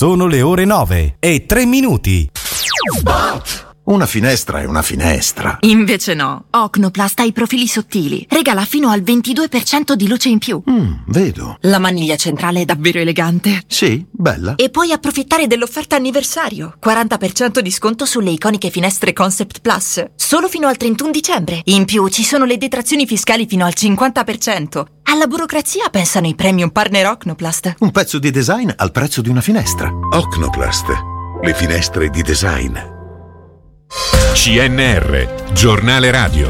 Sono le ore 9:03. Spot! Una finestra è una finestra. Invece no. Ocnoplast ha i profili sottili. Regala fino al 22% di luce in più. Vedo. La maniglia centrale è davvero elegante. Sì, bella. E puoi approfittare dell'offerta anniversario. 40% di sconto sulle iconiche finestre Concept Plus. Solo fino al 31 dicembre. In più ci sono le detrazioni fiscali fino al 50%. Alla burocrazia pensano i premium partner Ocnoplast. Un pezzo di design al prezzo di una finestra. Ocnoplast. Le finestre di design. CNR, giornale radio.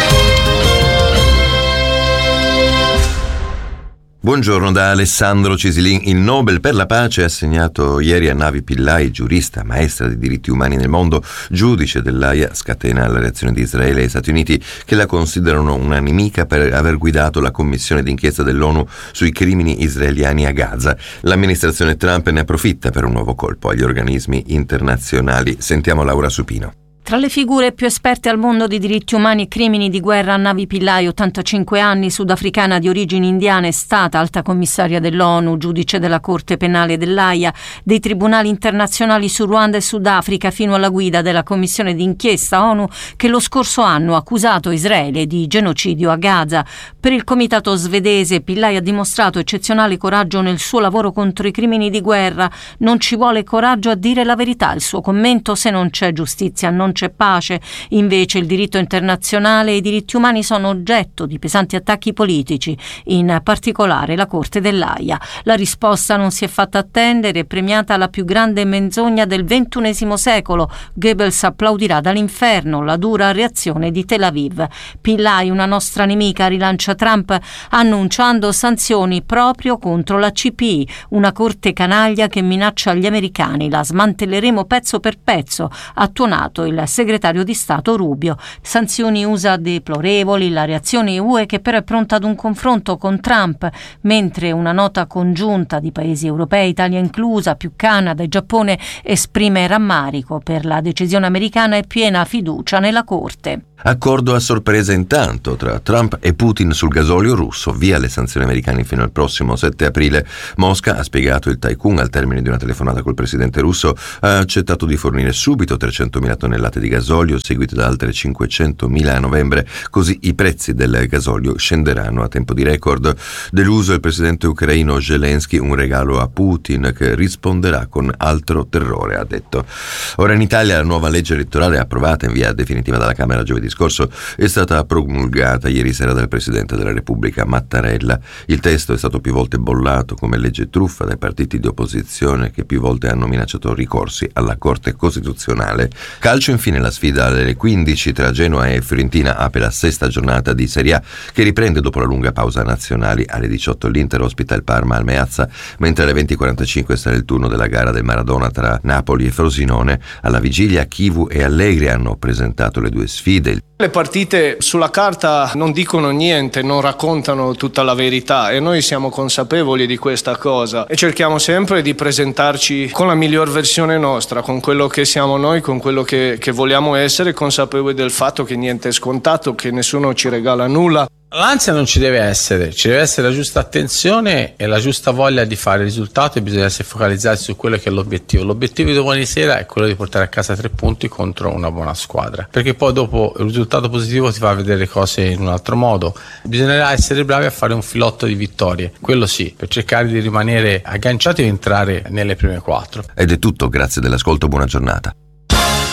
Buongiorno da Alessandro Cisilin. Il Nobel per la pace assegnato ieri a Navi Pillay, giurista, maestra di diritti umani nel mondo, giudice dell'Aia, scatena la reazione di Israele e Stati Uniti che la considerano una nemica per aver guidato la commissione d'inchiesta dell'ONU sui crimini israeliani a Gaza. L'amministrazione Trump ne approfitta per un nuovo colpo agli organismi internazionali. Sentiamo Laura Supino. Tra le figure più esperte al mondo di diritti umani e crimini di guerra, Navi Pillay, 85 anni, sudafricana di origini indiane, è stata alta commissaria dell'ONU, giudice della Corte Penale dell'Aia, dei tribunali internazionali su Ruanda e Sudafrica, fino alla guida della commissione d'inchiesta ONU che lo scorso anno ha accusato Israele di genocidio a Gaza. Per il comitato svedese, Pillay ha dimostrato eccezionale coraggio nel suo lavoro contro i crimini di guerra. Non ci vuole coraggio a dire la verità. Il suo commento: se non c'è giustizia non c'è pace. Invece il diritto internazionale e i diritti umani sono oggetto di pesanti attacchi politici, in particolare la Corte dell'Aia. La risposta non si è fatta attendere, premiata la più grande menzogna del XXI secolo. Goebbels applaudirà dall'inferno, la dura reazione di Tel Aviv. Pillay, una nostra nemica, rilancia Trump annunciando sanzioni proprio contro la CPI, una corte canaglia che minaccia gli americani. La smantelleremo pezzo per pezzo, ha tuonato il segretario di Stato Rubio. Sanzioni USA deplorevoli, la reazione UE che però è pronta ad un confronto con Trump, mentre una nota congiunta di paesi europei, Italia inclusa, più Canada e Giappone, esprime rammarico per la decisione americana e piena fiducia nella Corte. Accordo a sorpresa intanto tra Trump e Putin sul gasolio russo, via le sanzioni americane fino al prossimo 7 aprile. Mosca, ha spiegato il Tycoon al termine di una telefonata col presidente russo, ha accettato di fornire subito 300.000 tonnellate di gasolio, seguite da altre 500.000 a novembre, così i prezzi del gasolio scenderanno a tempo di record. Deluso il presidente ucraino Zelensky, un regalo a Putin che risponderà con altro terrore, ha detto. Ora in Italia la nuova legge elettorale approvata in via definitiva dalla Camera giovedì scorso è stata promulgata ieri sera dal Presidente della Repubblica Mattarella. Il testo è stato più volte bollato come legge truffa dai partiti di opposizione che più volte hanno minacciato ricorsi alla Corte Costituzionale. Calcio infine, la sfida alle 15 tra Genoa e Fiorentina apre la sesta giornata di Serie A che riprende dopo la lunga pausa nazionali. Alle 18 l'Inter ospita il Parma al Meazza, mentre alle 20:45 sarà il turno della gara del Maradona tra Napoli e Frosinone. Alla vigilia Chivu e Allegri hanno presentato le due sfide. Le partite sulla carta non dicono niente, non raccontano tutta la verità e noi siamo consapevoli di questa cosa e cerchiamo sempre di presentarci con la miglior versione nostra, con quello che siamo noi, con quello che vogliamo essere, consapevoli del fatto che niente è scontato, che nessuno ci regala nulla. L'ansia non ci deve essere la giusta attenzione e la giusta voglia di fare risultato e bisogna essere focalizzati su quello che è l'obiettivo. L'obiettivo di domani sera è quello di portare a casa 3 punti contro una buona squadra, perché poi dopo il risultato positivo ti fa vedere le cose in un altro modo. Bisognerà essere bravi a fare un filotto di vittorie, quello sì, per cercare di rimanere agganciati e entrare nelle prime 4. Ed è tutto, grazie dell'ascolto, buona giornata.